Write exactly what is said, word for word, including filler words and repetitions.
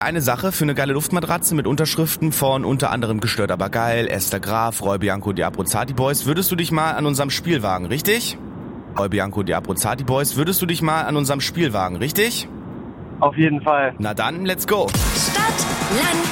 eine Sache für eine geile Luftmatratze mit Unterschriften von unter anderem Gestört aber geil, Esther Graf, Roy Bianco, die Abruzati Boys. Würdest du dich mal an unserem Spiel wagen, richtig? Roy Bianco, die Abruzati Boys. Würdest du dich mal an unserem Spiel wagen, richtig? Auf jeden Fall. Na dann, let's go. Stadt, Land,